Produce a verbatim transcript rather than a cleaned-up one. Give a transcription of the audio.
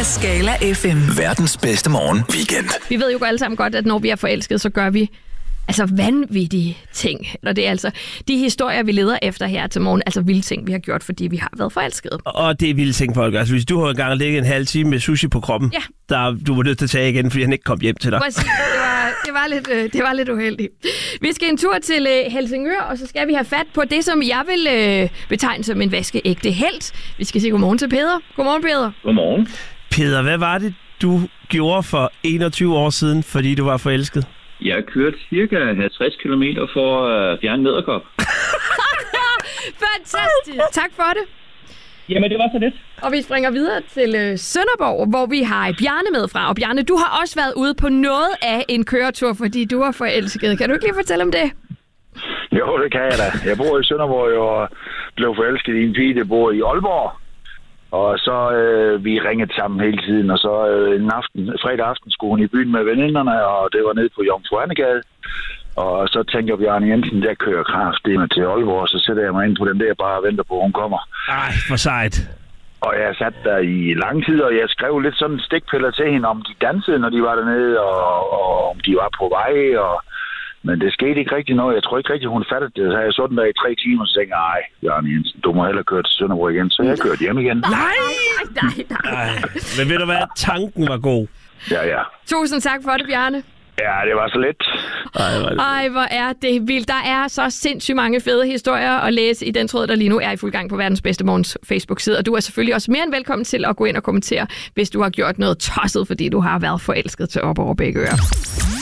Skala F M. Verdens bedste morgen weekend. Vi ved jo alle sammen godt, at når vi er forelsket, så gør vi altså vanvittige ting. Og det er altså de historier, vi leder efter her til morgen. Altså vilde ting, vi har gjort, fordi vi har været forelskede. Og det er vilde ting, folk. Altså hvis du har engang ligget en halv time med sushi på kroppen, ja. der du var nødt til at tage igen, fordi han ikke kom hjem til dig. Præcis. Det var, det var, lidt, øh, det var lidt uheldigt. Vi skal en tur til øh, Helsingør, og så skal vi have fat på det, som jeg vil øh, betegne som en vaskeægte helt. Vi skal sige godmorgen til Peder. Godmorgen, Peder. Godmorgen. Peder, hvad var det, du gjorde for enogtyve år siden, fordi du var forelsket? Jeg kørte cirka halvtreds kilometer for at fjerne en edderkop. Fantastisk. Tak for det. Jamen, det var så lidt. Og vi springer videre til øh, Sønderborg, hvor vi har Bjarne med fra. Og Bjarne, du har også været ude på noget af en køretur, fordi du var forelsket. Kan du ikke lige fortælle om det? Jo, det kan jeg da. Jeg bor i Sønderborg og blev forelsket i en pige, der bor i Aalborg. Og så øh, vi ringede sammen hele tiden, og så øh, en aften, fredag aften skulle hun i byen med veninderne, og det var nede på Jomfru Annegade. Og så tænker Bjarne Jensen, der kører kraftedeme til Aalborg, og så sætter jeg mig ind på den der bare og venter på, at hun kommer. Ej, for sejt. Og jeg satte der i lang tid, og jeg skrev lidt sådan stikpiller til hende, om de dansede, når de var dernede, og, og om de var på vej, og... Men det skete ikke rigtig noget. Jeg tror ikke rigtig, hun fattede det. Så jeg så den der i tre timer, så tænkte jeg, ej, Bjarne Jensen, du må hellere køre til Sønderborg igen. Så jeg kørte hjem igen. Nej, nej, nej. Ej. Men ved du hvad? Tanken var god. Ja, ja. Tusind tak for det, Bjarne. Ja, det var så let. Ej, var det... Ej, hvor er det vildt. Der er så sindssygt mange fede historier at læse i den tråd, der lige nu er i fuld gang på Verdens Bedste Morgens Facebook-side. Og du er selvfølgelig også mere end velkommen til at gå ind og kommentere, hvis du har gjort noget tosset, fordi du har været forelsket til op over begge ører.